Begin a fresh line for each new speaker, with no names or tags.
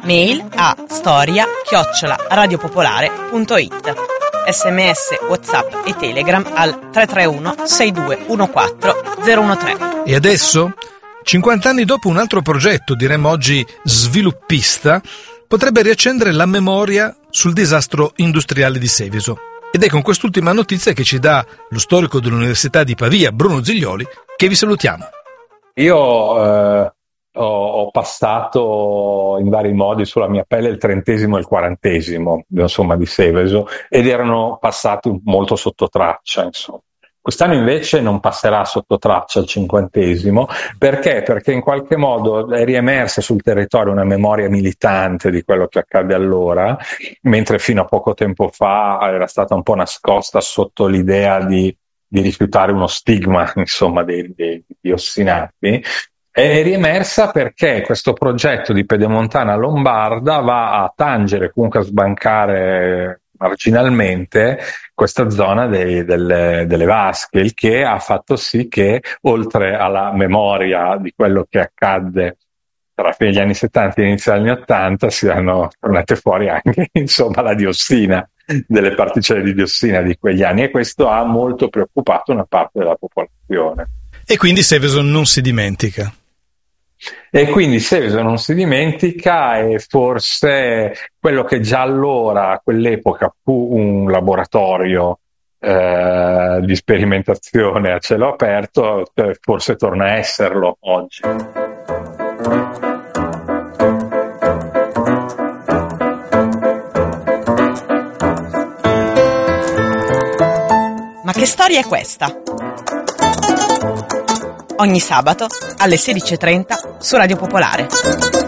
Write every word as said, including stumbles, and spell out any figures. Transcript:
Mail a storia chiocciola radiopopolare punto it. Sms, WhatsApp e Telegram al tre tre uno sei due uno quattro zero uno tre.
E adesso, cinquanta anni dopo, un altro progetto, diremmo oggi sviluppista, potrebbe riaccendere la memoria sul disastro industriale di Seveso. Ed è con quest'ultima notizia che ci dà lo storico dell'Università di Pavia, Bruno Ziglioli, che vi salutiamo.
Io eh, ho, ho passato in vari modi sulla mia pelle il trentesimo e il quarantesimo, insomma, di Seveso, ed erano passati molto sotto traccia, insomma. Quest'anno invece non passerà sotto traccia il cinquantesimo, perché? Perché in qualche modo è riemersa sul territorio una memoria militante di quello che accadde allora, mentre fino a poco tempo fa era stata un po' nascosta sotto l'idea di, di rifiutare uno stigma, insomma, dei, dei diossinati. È riemersa perché questo progetto di Pedemontana Lombarda va a tangere, comunque a sbancare marginalmente questa zona dei, delle, delle vasche, il che ha fatto sì che, oltre alla memoria di quello che accadde tra la fine degli anni settanta e l'inizio degli anni ottanta, siano tornate fuori anche, insomma, la diossina, delle particelle di diossina di quegli anni, e questo ha molto preoccupato una parte della popolazione.
E quindi Seveso non si dimentica.
E quindi Seveso non si dimentica, e forse quello che già allora, a quell'epoca, fu un laboratorio eh, di sperimentazione a cielo aperto, forse torna a esserlo oggi.
Ma che storia è questa? Ogni sabato alle sedici e trenta su Radio Popolare.